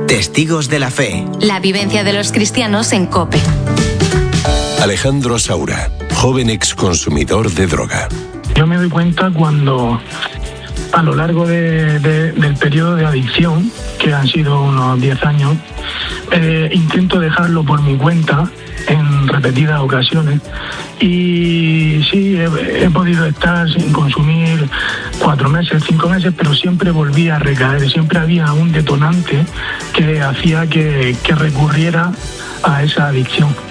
Testigos de la Fe. La vivencia de los cristianos en COPE. Alejandro Saura, joven exconsumidor de droga. Yo me doy cuenta cuando a lo largo del periodo de adicción, que han sido unos 10 años, intento dejarlo por mi cuenta en repetidas ocasiones y sí, he podido estar sin consumir 4 meses, 5 meses, pero siempre volvía a recaer, siempre había un detonante que hacía que recurriera a esa adicción.